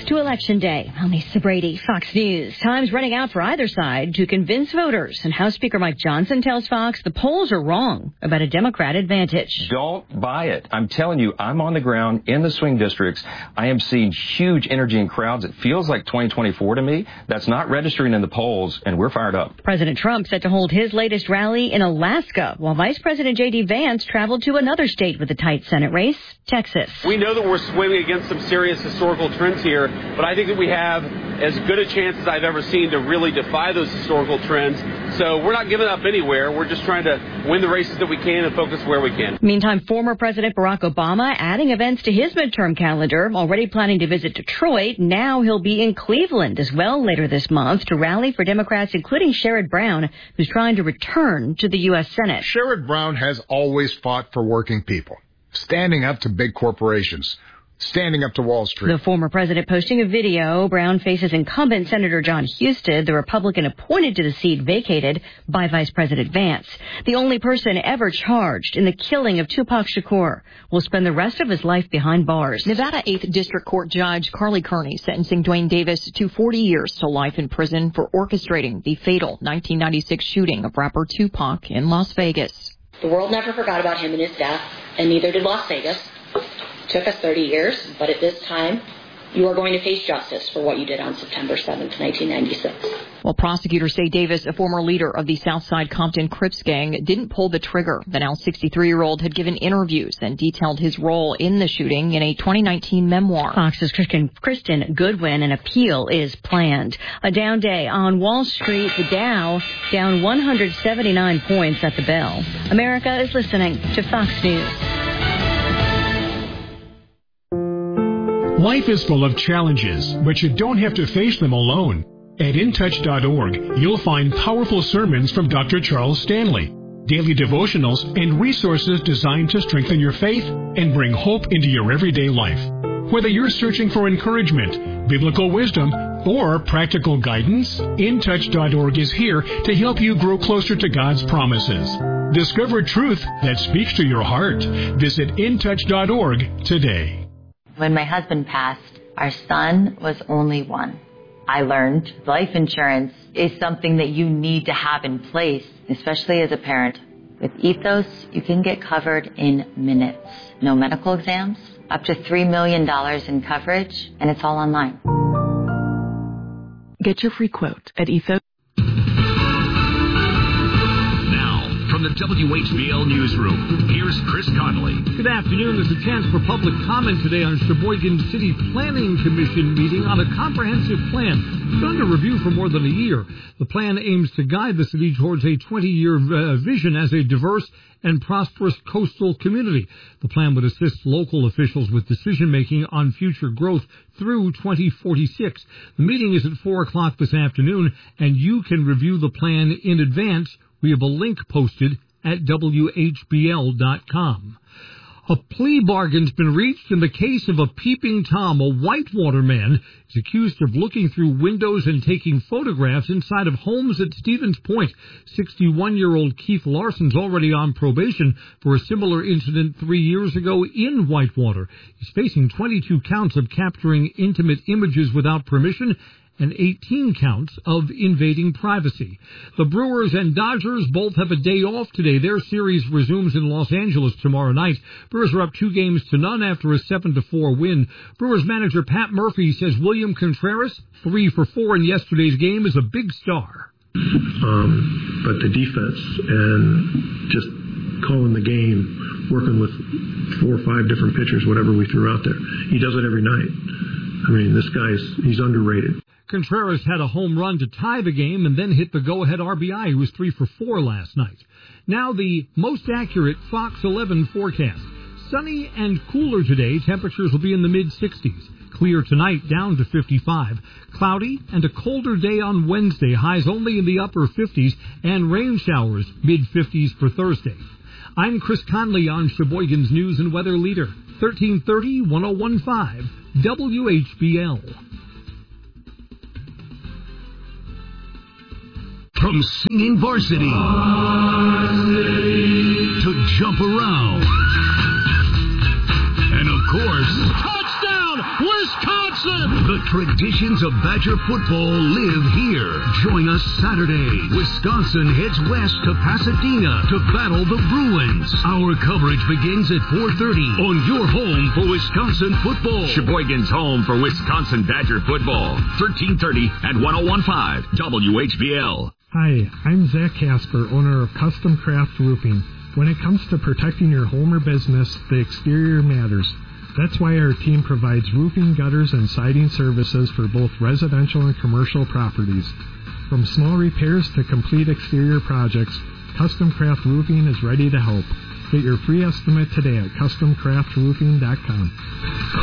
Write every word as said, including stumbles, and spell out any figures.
to Election Day. I'm Lisa Brady, Fox News. Time's running out for either side to convince voters. And House Speaker Mike Johnson tells Fox the polls are wrong about a Democrat advantage. Don't buy it. I'm telling you, I'm on the ground in the swing districts. I am seeing huge energy in crowds. It feels like twenty twenty-four to me. That's not registering in the polls, and we're fired up. President Trump set to hold his latest rally in Alaska, while Vice President J D. Vance traveled to another state with a tight Senate race, Texas. We know that we're swimming against some serious historical trends here, but I think that we have as good a chance as I've ever seen to really defy those historical trends. So we're not giving up anywhere. We're just trying to win the races that we can and focus where we can. Meantime, former President Barack Obama adding events to his midterm calendar, already planning to visit Detroit. Now he'll be in Cleveland as well later this month to rally for Democrats, including Sherrod Brown, who's trying to return to the U S. Senate. Sherrod Brown has always fought for working people, standing up to big corporations, standing up to Wall Street. The former president posting a video. Brown faces incumbent Senator John Husted, the Republican appointed to the seat vacated by Vice President Vance. The only person ever charged in the killing of Tupac Shakur will spend the rest of his life behind bars. Nevada eighth District Court Judge Carly Kearney sentencing Dwayne Davis to forty years to life in prison for orchestrating the fatal nineteen ninety-six shooting of rapper Tupac in Las Vegas. The world never forgot about him and his death, and neither did Las Vegas. Took us thirty years, but at this time, you are going to face justice for what you did on September seventh, nineteen ninety-six. Well, prosecutors say Davis, a former leader of the Southside Compton Crips gang, didn't pull the trigger. The now sixty-three-year-old had given interviews and detailed his role in the shooting in a twenty nineteen memoir. Fox's Kristen Goodwin, an appeal is planned. A down day on Wall Street, the Dow down one hundred seventy-nine points at the bell. America is listening to Fox News. Life is full of challenges, but you don't have to face them alone. At in touch dot org, you'll find powerful sermons from Doctor Charles Stanley, daily devotionals, and resources designed to strengthen your faith and bring hope into your everyday life. Whether you're searching for encouragement, biblical wisdom, or practical guidance, in touch dot org is here to help you grow closer to God's promises. Discover truth that speaks to your heart. Visit in touch dot org today. When my husband passed, our son was only one. I learned life insurance is something that you need to have in place, especially as a parent. With Ethos, you can get covered in minutes. No medical exams, up to three million dollars in coverage, and it's all online. Get your free quote at Ethos. From the W H B L Newsroom, here's Chris Connolly. Good afternoon. There's a chance for public comment today on Sheboygan City Planning Commission meeting on a comprehensive plan. It's under review for more than a year. The plan aims to guide the city towards a twenty-year uh, vision as a diverse and prosperous coastal community. The plan would assist local officials with decision-making on future growth through twenty forty-six. The meeting is at four o'clock this afternoon, and you can review the plan in advance. We have a link posted at W H B L dot com. A plea bargain's been reached in the case of a peeping Tom. A Whitewater man is accused of looking through windows and taking photographs inside of homes at Stevens Point. sixty-one-year-old Keith Larson's already on probation for a similar incident three years ago in Whitewater. He's facing twenty-two counts of capturing intimate images without permission and eighteen counts of invading privacy. The Brewers and Dodgers both have a day off today. Their series resumes in Los Angeles tomorrow night. Brewers are up two games to none after a seven to four win. Brewers manager Pat Murphy says William Contreras, three for four in yesterday's game, is a big star. Um, but the defense and just calling the game, working with four or five different pitchers, whatever we threw out there. He does it every night. I mean, this guy's, he's underrated. Contreras had a home run to tie the game and then hit the go-ahead R B I. He was three for four last night. Now the most accurate Fox eleven forecast. Sunny and cooler today. Temperatures will be in the mid-sixties. Clear tonight, down to fifty-five. Cloudy and a colder day on Wednesday. Highs only in the upper fifties and rain showers mid-fifties for Thursday. I'm Chris Conley on Sheboygan's News and Weather Leader. thirteen thirty, ten fifteen W H B L. From singing varsity, varsity to jump around, and of course, touchdown, Wisconsin! Wisconsin. The traditions of Badger football live here. Join us Saturday. Wisconsin heads west to Pasadena to battle the Bruins. Our coverage begins at four thirty on your home for Wisconsin football. Sheboygan's home for Wisconsin Badger football. thirteen thirty at one oh one point five W H B L. Hi, I'm Zach Casper, owner of Custom Craft Roofing. When it comes to protecting your home or business, the exterior matters. That's why our team provides roofing, gutters, and siding services for both residential and commercial properties. From small repairs to complete exterior projects, Custom Craft Roofing is ready to help. Get your free estimate today at custom craft roofing dot com.